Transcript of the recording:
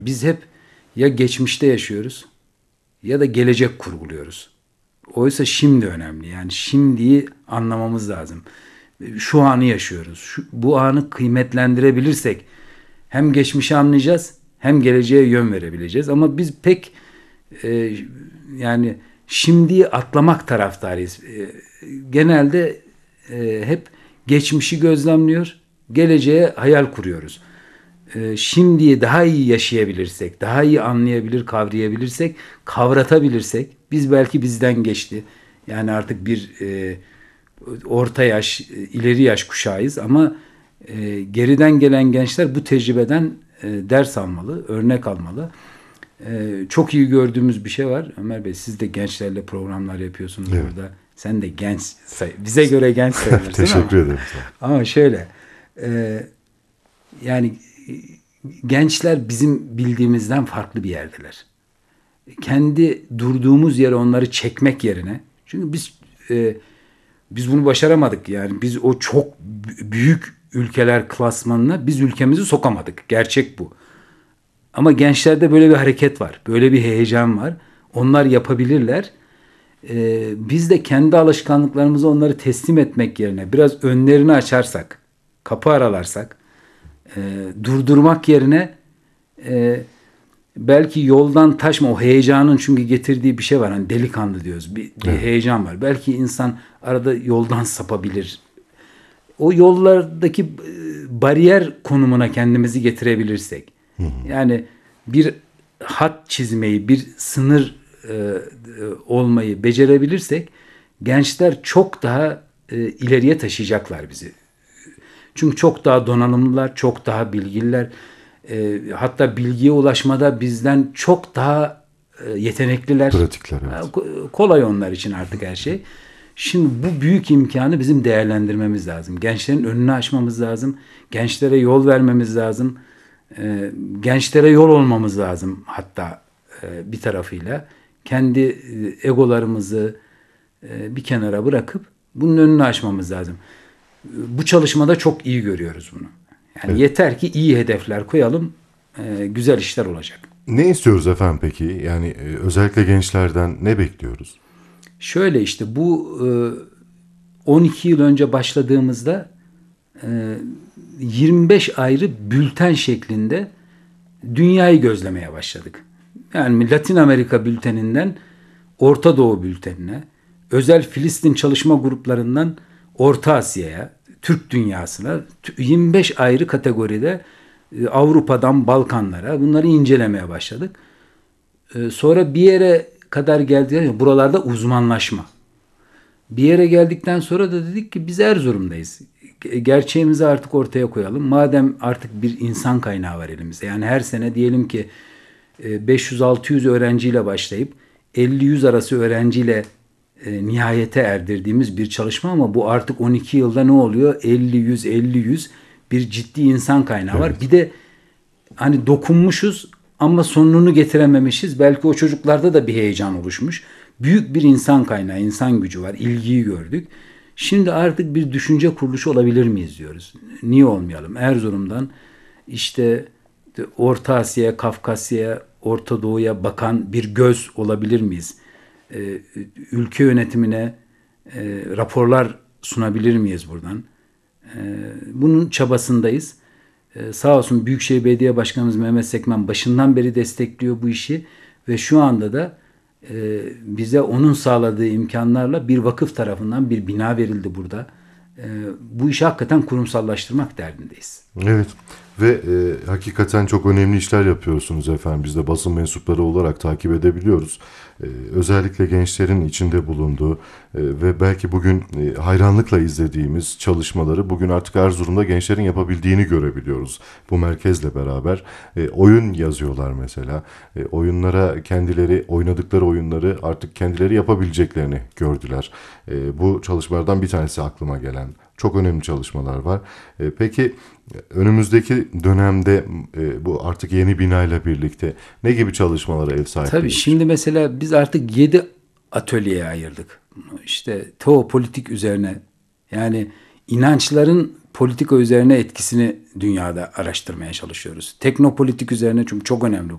Biz hep ya geçmişte yaşıyoruz ya da gelecek kurguluyoruz. Oysa şimdi önemli. Yani şimdiyi anlamamız lazım. Şu anı yaşıyoruz. Bu anı kıymetlendirebilirsek hem geçmişi anlayacağız hem geleceğe yön verebileceğiz. Ama biz pek e, yani şimdiyi atlamak taraftarıyız. Genelde hep geçmişi gözlemliyor, geleceğe hayal kuruyoruz. Şimdiyi daha iyi yaşayabilirsek, daha iyi anlayabilir, kavrayabilirsek, kavratabilirsek, biz belki bizden geçti. Yani artık bir orta yaş, ileri yaş kuşağıyız ama geriden gelen gençler bu tecrübeden ders almalı, örnek almalı. Çok iyi gördüğümüz bir şey var. Ömer Bey, siz de gençlerle programlar yapıyorsunuz Evet. burada. Sen de genç, bize göre genç sayılırsın Teşekkür ama. ederim. Ama şöyle, e, yani gençler bizim bildiğimizden farklı bir yerdeler. Kendi durduğumuz yere onları çekmek yerine, çünkü biz bunu başaramadık, yani biz o çok büyük ülkeler klasmanına biz ülkemizi sokamadık. Gerçek bu. Ama gençlerde böyle bir hareket var. Böyle bir heyecan var. Onlar yapabilirler. Biz de kendi alışkanlıklarımızı onları teslim etmek yerine biraz önlerini açarsak, kapı aralarsak, durdurmak yerine belki yoldan taşma, o heyecanın çünkü getirdiği bir şey var. Hani delikanlı diyoruz. Bir Evet. heyecan var. Belki insan arada yoldan sapabilir. O yollardaki bariyer konumuna kendimizi getirebilirsek. Yani bir hat çizmeyi, bir sınır olmayı becerebilirsek gençler çok daha ileriye taşıyacaklar bizi. Çünkü çok daha donanımlılar, çok daha bilgililer. Hatta bilgiye ulaşmada bizden çok daha yetenekliler. Pratikler, evet. Kolay onlar için artık her şey. Şimdi bu büyük imkanı bizim değerlendirmemiz lazım. Gençlerin önünü açmamız lazım. Gençlere yol vermemiz lazım. Gençlere yol olmamız lazım hatta bir tarafıyla. Kendi egolarımızı bir kenara bırakıp bunun önünü açmamız lazım. Bu çalışmada çok iyi görüyoruz bunu. Yani Evet. yeter ki iyi hedefler koyalım, güzel işler olacak. Ne istiyoruz efendim peki? Yani özellikle gençlerden ne bekliyoruz? Şöyle işte bu 12 yıl önce başladığımızda 25 ayrı bülten şeklinde dünyayı gözlemeye başladık. Yani Latin Amerika bülteninden Orta Doğu bültenine, özel Filistin çalışma gruplarından Orta Asya'ya, Türk dünyasına 25 ayrı kategoride Avrupa'dan Balkanlara bunları incelemeye başladık. Sonra bir yere kadar geldi. Buralarda uzmanlaşma. Bir yere geldikten sonra da dedik ki biz Erzurum'dayız. Gerçeğimizi artık ortaya koyalım. Madem artık bir insan kaynağı var elimizde. Yani her sene diyelim ki 500-600 öğrenciyle başlayıp 50-100 arası öğrenciyle nihayete erdirdiğimiz bir çalışma, ama bu artık 12 yılda ne oluyor? 50-100 bir ciddi insan kaynağı var. Evet. Bir de hani dokunmuşuz ama sonunu getirememişiz. Belki o çocuklarda da bir heyecan oluşmuş. Büyük bir insan kaynağı, insan gücü var. İlgiyi gördük. Şimdi artık bir düşünce kuruluşu olabilir miyiz diyoruz. Niye olmayalım? Erzurum'dan işte Orta Asya'ya, Kafkasya'ya, Orta Doğu'ya bakan bir göz olabilir miyiz? Ülke yönetimine raporlar sunabilir miyiz buradan? Bunun çabasındayız. Sağ olsun Büyükşehir Belediye Başkanımız Mehmet Sekmen başından beri destekliyor bu işi ve şu anda da bize onun sağladığı imkanlarla bir vakıf tarafından bir bina verildi burada. Bu işi hakikaten kurumsallaştırmak derdindeyiz. Evet. Ve hakikaten çok önemli işler yapıyorsunuz efendim. Biz de basın mensupları olarak takip edebiliyoruz. Özellikle gençlerin içinde bulunduğu ve belki bugün hayranlıkla izlediğimiz çalışmaları bugün artık Erzurum'da gençlerin yapabildiğini görebiliyoruz. Bu merkezle beraber oyun yazıyorlar mesela. Oyunlara kendileri oynadıkları oyunları artık kendileri yapabileceklerini gördüler. Bu çalışmalardan bir tanesi aklıma gelen. Çok önemli çalışmalar var. Peki önümüzdeki dönemde bu artık yeni binayla birlikte ne gibi çalışmalara ev sahipliği Tabii yapacak? şimdi mesela biz artık 7 atölyeye ayırdık. İşte teopolitik üzerine, yani inançların politika üzerine etkisini dünyada araştırmaya çalışıyoruz. Teknopolitik üzerine, çünkü çok önemli